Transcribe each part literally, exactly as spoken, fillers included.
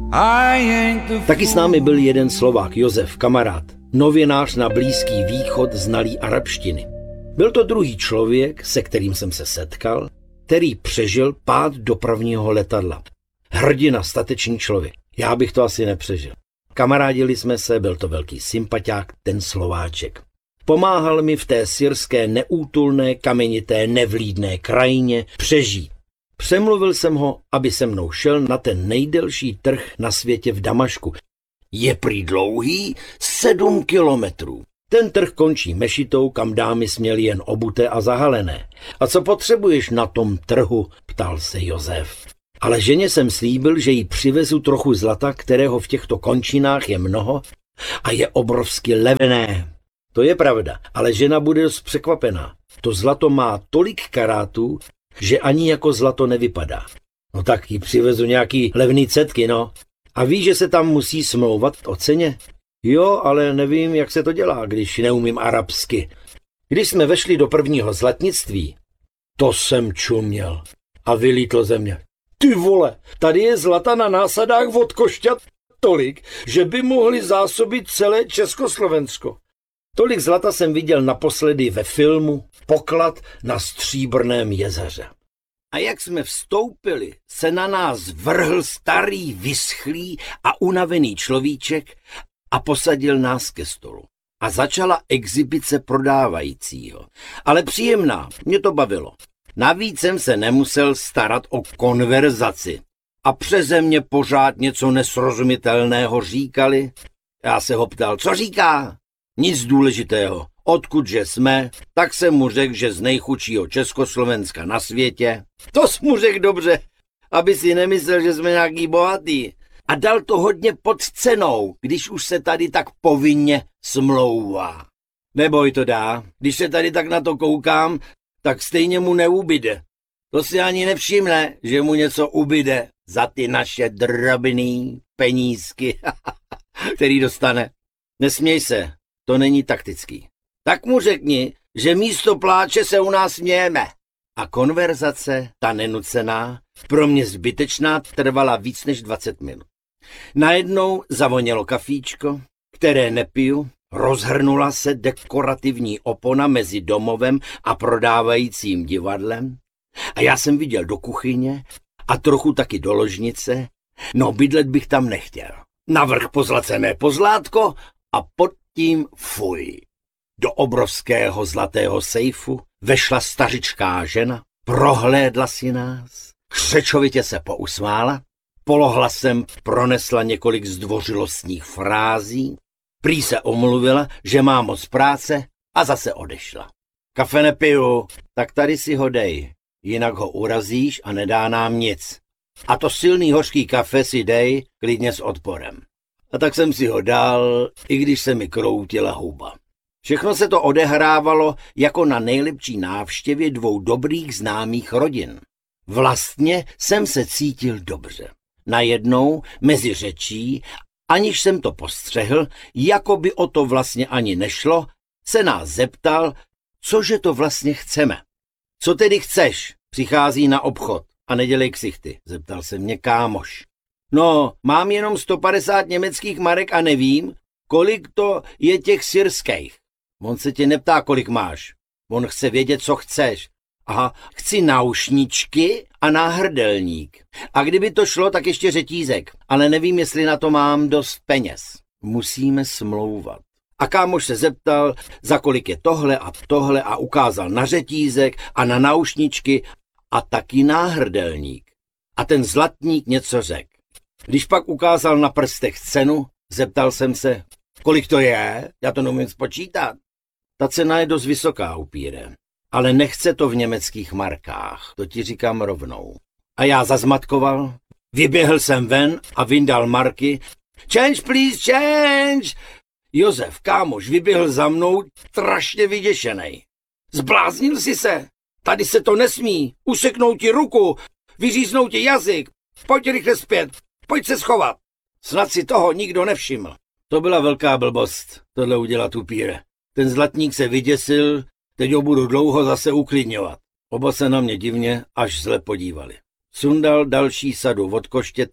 Taky s námi byl jeden Slovák, Josef, kamarád, novinář na Blízký východ, znalý arabštiny. Byl to druhý člověk, se kterým jsem se setkal, který přežil pád dopravního letadla. Hrdina, statečný člověk. Já bych to asi nepřežil. Kamarádili jsme se, byl to velký sympatiák, ten Slováček. Pomáhal mi v té syrské neútulné, kamenité, nevlídné krajině přežít. Přemluvil jsem ho, aby se mnou šel na ten nejdelší trh na světě v Damašku. Je prý dlouhý sedm kilometrů. Ten trh končí mešitou, kam dámy směly jen obuté a zahalené. A co potřebuješ na tom trhu, ptal se Josef. Ale ženě jsem slíbil, že jí přivezu trochu zlata, kterého v těchto končinách je mnoho a je obrovsky levné. To je pravda, ale žena bude dost překvapená. To zlato má tolik karátů, že ani jako zlato nevypadá. No tak jí přivezu nějaký levný cetky, no. A ví, že se tam musí smlouvat o ceně? Jo, ale nevím, jak se to dělá, když neumím arabsky. Když jsme vešli do prvního zlatnictví, to jsem čuměl a vylítlo ze mě. Ty vole, tady je zlata na násadách od košťat tolik, že by mohli zásobit celé Československo. Tolik zlata jsem viděl naposledy ve filmu Poklad na Stříbrném jezeře. A jak jsme vstoupili, se na nás vrhl starý, vyschlý a unavený človíček a posadil nás ke stolu. A začala exibice prodávajícího. Ale příjemná, mě to bavilo. Navíc jsem se nemusel starat o konverzaci. A přeze mě pořád něco nesrozumitelného říkali. Já se ho ptal, co říká? Nic důležitého. Odkudže jsme, tak jsem mu řekl, že z nejchudšího Československa na světě. To jsi mu řekl dobře, aby si nemyslel, že jsme nějaký bohatý. A dal to hodně pod cenou, když už se tady tak povinně smlouvá. Neboj to dá, když se tady tak na to koukám, tak stejně mu neubyde. To si ani nevšimne, že mu něco ubyde za ty naše drobný penízky, který dostane. Nesměj se, to není taktický. Tak mu řekni, že místo pláče se u nás smějeme. A konverzace, ta nenucená, pro mě zbytečná, trvala víc než dvacet minut. Najednou zavonělo kafíčko, které nepiju, rozhrnula se dekorativní opona mezi domovem a prodávajícím divadlem a já jsem viděl do kuchyně a trochu taky do ložnice, no bydlet bych tam nechtěl. Navrch pozlacené pozlátko a pod tím fuj. Do obrovského zlatého sejfu vešla stařičká žena, prohlédla si nás, křečovitě se pousmála, polohlasem pronesla několik zdvořilostních frází, prý se omluvila, že má moc práce a zase odešla. Kafe nepiju, tak tady si ho dej, jinak ho urazíš a nedá nám nic. A to silný hořký kafe si dej klidně s odporem. A tak jsem si ho dal, i když se mi kroutila huba. Všechno se to odehrávalo jako na nejlepší návštěvě dvou dobrých známých rodin. Vlastně jsem se cítil dobře. Najednou mezi řečí, aniž jsem to postřehl, jako by o to vlastně ani nešlo, se nás zeptal, cože to vlastně chceme. Co tedy chceš? Přichází na obchod a nedělej ksichty, zeptal se mě kámoš. No, mám jenom sto padesát německých marek a nevím, kolik to je těch syrských. On se tě neptá, kolik máš. On chce vědět, co chceš. Aha, chci náušničky a náhrdelník. A kdyby to šlo, tak ještě řetízek. Ale nevím, jestli na to mám dost peněz. Musíme smlouvat. A kámoš se zeptal, za kolik je tohle a tohle a ukázal na řetízek a na náušničky a taky náhrdelník. A ten zlatník něco řekl. Když pak ukázal na prstech cenu, zeptal jsem se, kolik to je? Já to neumím spočítat. Ta cena je dost vysoká, upíre. Ale nechce to v německých markách, to ti říkám rovnou. A já zazmatkoval, vyběhl jsem ven a vyndal marky. Change, please, change! Josef, kámoš, vyběhl za mnou, strašně vyděšenej. Zbláznil jsi se? Tady se to nesmí. Useknou ti ruku, vyříznou ti jazyk. Pojď rychle zpět, pojď se schovat. Snad si toho nikdo nevšiml. To byla velká blbost, tohle udělat upíre. Ten zlatník se vyděsil, teď ho budu dlouho zase uklidňovat. Oba se na mě divně až zle podívali. Sundal další sadu od koštěte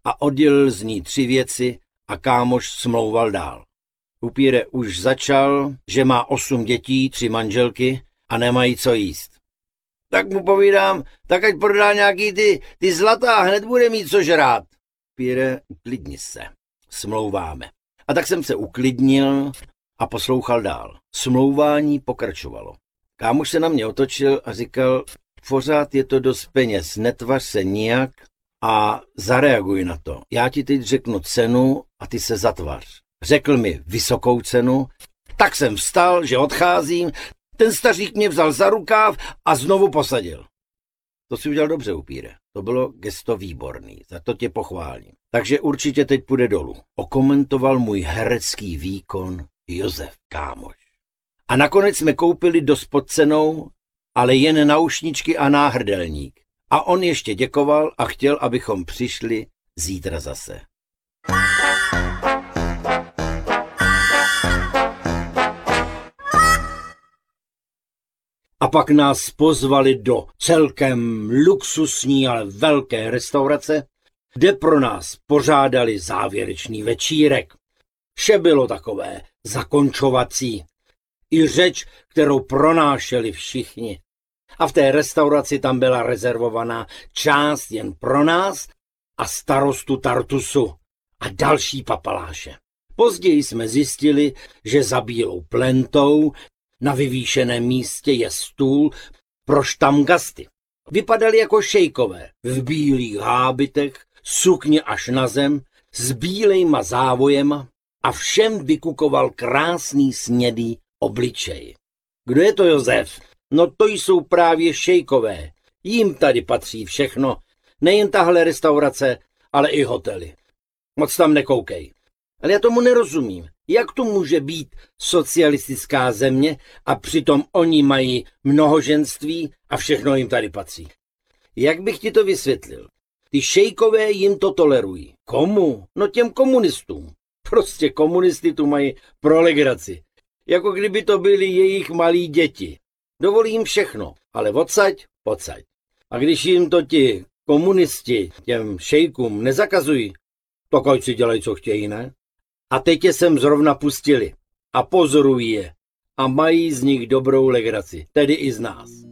a oddělil z ní tři věci a kámoš smlouval dál. Upíre už začal, že má osm dětí, tři manželky a nemají co jíst. Tak mu povídám, tak ať prodá nějaký ty, ty zlata a hned bude mít co žrát. Upíre, uklidni se, smlouváme. A tak jsem se uklidnil a poslouchal dál. Smlouvání pokračovalo. Kámoš se na mě otočil a říkal, pořád je to dost peněz, netvař se nijak a zareaguj na to. Já ti teď řeknu cenu a ty se zatvař. Řekl mi vysokou cenu, tak jsem vstal, že odcházím, ten stařík mě vzal za rukáv a znovu posadil. To si udělal dobře, upíre. To bylo gesto výborný, za to tě pochválím. Takže určitě teď půjde dolů. Okomentoval můj herecký výkon Josef kámoš. A nakonec jsme koupili dost pod cenou, ale jen náušničky a náhrdelník. A on ještě děkoval a chtěl, abychom přišli zítra zase. A pak nás pozvali do celkem luxusní, ale velké restaurace, kde pro nás pořádali závěrečný večírek. Vše bylo takové zakončovací. I řeč, kterou pronášeli všichni. A v té restauraci tam byla rezervovaná část jen pro nás a starostu Tartusu a další papaláše. Později jsme zjistili, že za bílou plentou na vyvýšeném místě je stůl pro štamgasty. Vypadali jako šejkové, v bílých hábitech, sukně až na zem, s bílejma závojema a všem vykukoval krásný snědý obličej. Kdo je to Josef? No to jsou právě šejkové. Jím tady patří všechno. Nejen tahle restaurace, ale i hotely. Moc tam nekoukej. Ale já tomu nerozumím. Jak to může být socialistická země a přitom oni mají mnohoženství a všechno jim tady patří? Jak bych ti to vysvětlil? Ty šejkové jim to tolerují. Komu? No těm komunistům. Prostě komunisty tu mají pro legraci. Jako kdyby to byly jejich malí děti. Dovolí jim všechno, ale odsaď, pocať. A když jim to ti komunisti, těm šejkům nezakazují, tak ať si dělají, co chtějí, ne? A teď je sem zrovna pustili a pozorují je a mají z nich dobrou legraci, tedy i z nás.